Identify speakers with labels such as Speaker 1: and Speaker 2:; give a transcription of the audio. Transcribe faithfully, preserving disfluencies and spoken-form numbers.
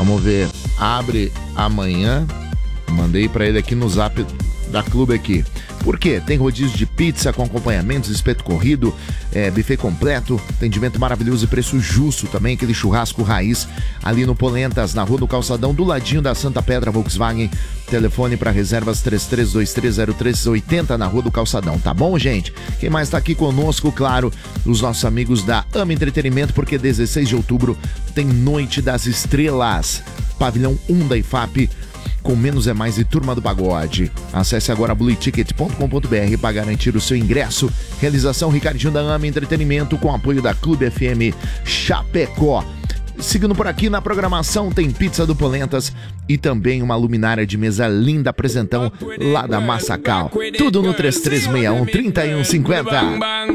Speaker 1: Vamos ver. Abre amanhã. Mandei pra ele aqui no zap da clube aqui. Por quê? Tem rodízio de pizza com acompanhamentos, espeto corrido, é, buffet completo, atendimento maravilhoso e preço justo também, aquele churrasco raiz ali no Polentas, na Rua do Calçadão, do ladinho da Santa Pedra Volkswagen. Telefone para reservas três três dois três zero três oito zero na Rua do Calçadão, tá bom, gente? Quem mais tá aqui conosco, claro, os nossos amigos da Ama Entretenimento, porque dezesseis de outubro tem Noite das Estrelas, pavilhão um da I F A P, com Menos é Mais e Turma do Pagode. Acesse agora blue ticket ponto com ponto b r para garantir o seu ingresso. Realização Ricardinho da Ama Entretenimento com apoio da Clube F M Chapecó. Seguindo por aqui na programação tem pizza do Polentas e também uma luminária de mesa linda, apresentão lá da Massacal. Tudo no três três seis um, três um cinco zero.